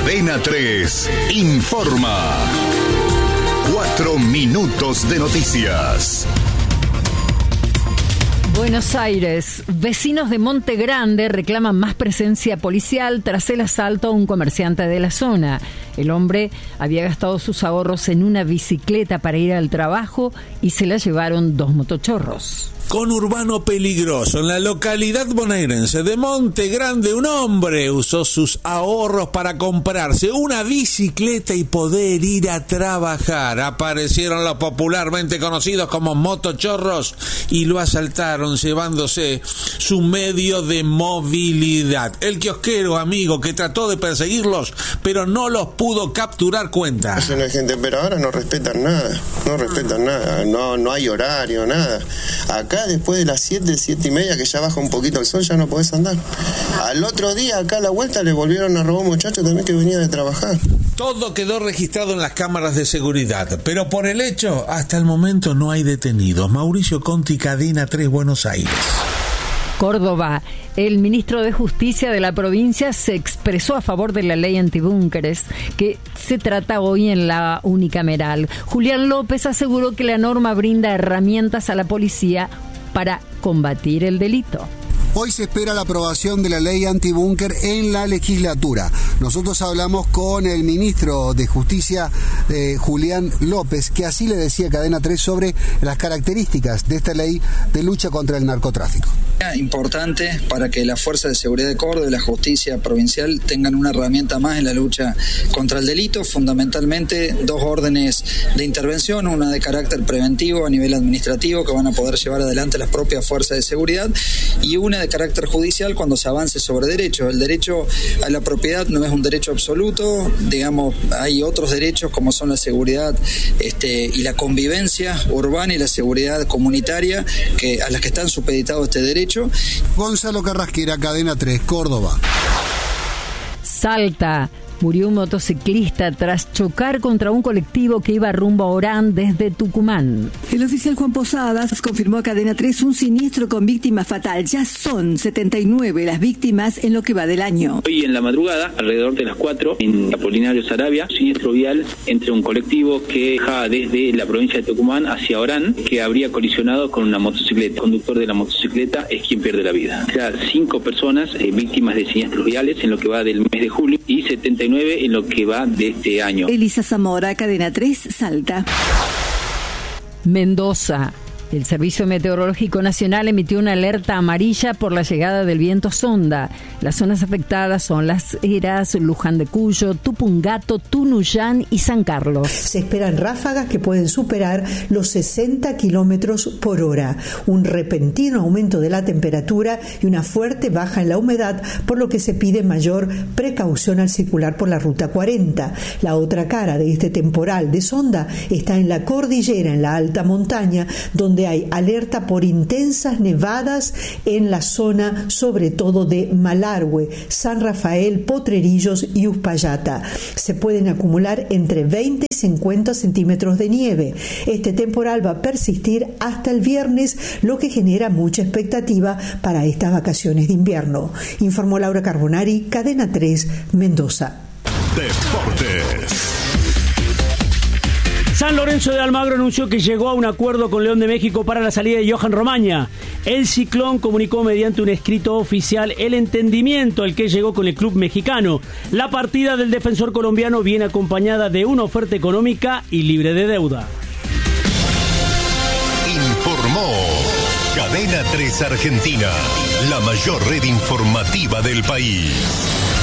Cadena 3 informa. 4 minutos de noticias. Buenos Aires. Vecinos de Monte Grande reclaman más presencia policial tras el asalto a un comerciante de la zona. El hombre había gastado sus ahorros en una bicicleta para ir al trabajo y se la llevaron 2 motochorros. Conurbano peligroso. En la localidad bonaerense de Monte Grande, un hombre usó sus ahorros para comprarse una bicicleta y poder ir a trabajar. Aparecieron los popularmente conocidos como motochorros y lo asaltaron llevándose su medio de movilidad. El kiosquero amigo que trató de perseguirlos, pero no los pudo capturar cuenta. Eso no hay gente, pero ahora no respetan nada, no hay horario, nada. Acá después de las 7 y media que ya baja un poquito el sol ya no podés andar. Al otro día acá a la vuelta le volvieron a robar un muchacho también que venía de trabajar. Todo quedó registrado en las cámaras de seguridad, pero por el hecho hasta el momento no hay detenidos. Mauricio Conti, Cadena 3, Buenos Aires. Córdoba. El ministro de Justicia de la provincia se expresó a favor de la ley antibúnkeres que se trata hoy en la unicameral. Julián López aseguró que la norma brinda herramientas a la policía para combatir el delito. Hoy se espera la aprobación de la ley antibúnker en la legislatura. Nosotros hablamos con el ministro de Justicia, Julián López, que así le decía a Cadena 3 sobre las características de esta ley de lucha contra el narcotráfico. Importante para que la Fuerza de Seguridad de Córdoba y la Justicia Provincial tengan una herramienta más en la lucha contra el delito, fundamentalmente 2 órdenes de intervención, una de carácter preventivo a nivel administrativo que van a poder llevar adelante las propias fuerzas de seguridad y una de carácter judicial cuando se avance sobre derechos. El derecho a la propiedad no es un derecho absoluto, digamos, hay otros derechos como son la seguridad y la convivencia urbana y la seguridad comunitaria a las que están supeditados este derecho. Gonzalo Carrasquera, Cadena 3, Córdoba. Salta. Murió un motociclista tras chocar contra un colectivo que iba rumbo a Orán desde Tucumán. El oficial Juan Posadas confirmó a Cadena 3 un siniestro con víctima fatal. Ya son 79 las víctimas en lo que va del año. Hoy en la madrugada, alrededor de las 4, en Apolinario Saravia, siniestro vial entre un colectivo que viajaba desde la provincia de Tucumán hacia Orán, que habría colisionado con una motocicleta. El conductor de la motocicleta es quien pierde la vida. O sea, 5 personas víctimas de siniestros viales en lo que va del mes de julio y 79 en lo que va de este año. Elisa Zamora, Cadena 3, Salta. Mendoza. El Servicio Meteorológico Nacional emitió una alerta amarilla por la llegada del viento Sonda. Las zonas afectadas son Las Heras, Luján de Cuyo, Tupungato, Tunuyán y San Carlos. Se esperan ráfagas que pueden superar los 60 kilómetros por hora, un repentino aumento de la temperatura y una fuerte baja en la humedad, por lo que se pide mayor precaución al circular por la Ruta 40. La otra cara de este temporal de Sonda está en la cordillera, en la alta montaña, donde hay alerta por intensas nevadas en la zona, sobre todo de Malargüe, San Rafael, Potrerillos y Uspallata. Se pueden acumular entre 20 y 50 centímetros de nieve. Este temporal va a persistir hasta el viernes, lo que genera mucha expectativa para estas vacaciones de invierno. Informó Laura Carbonari, Cadena 3, Mendoza. Deportes. San Lorenzo de Almagro anunció que llegó a un acuerdo con León de México para la salida de Johan Romaña. El Ciclón comunicó mediante un escrito oficial el entendimiento al que llegó con el club mexicano. La partida del defensor colombiano viene acompañada de una oferta económica y libre de deuda. Informó Cadena 3 Argentina, la mayor red informativa del país.